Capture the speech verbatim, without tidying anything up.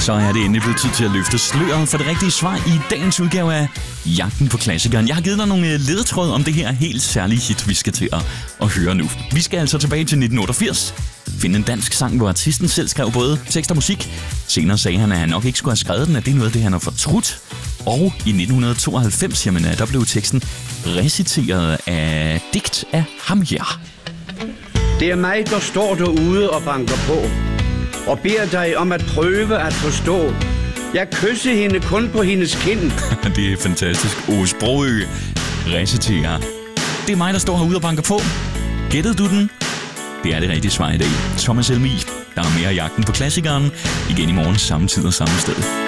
Så er det endelig blevet tid til at løfte sløret for det rigtige svar i dagens udgave af Jagten på Klassikeren. Jeg har givet dig nogle ledetråd om det her helt særlige hit, vi skal til at, at høre nu. Vi skal altså tilbage til nitten otteogfirs. Finde en dansk sang, hvor artisten selv skrev både tekst og musik. Senere sagde han, at han nok ikke skulle have skrevet den, at det er noget af det, han har fortrudt. Og i nitten tooghalvfems, jamen, der blev teksten reciteret af digt af ham her. Det er mig, der står derude og banker på, og beder dig om at prøve at forstå. Jeg kysser hende kun på hendes kind. Det er fantastisk. Ove Sprogøe reciterer. Det er mig, der står herude og banker på. Gættede du den? Det er det rigtige svar i dag. Thomas Helmig. Der er mere Jagten på Klassikeren. Igen i morgen, samme tid og samme sted.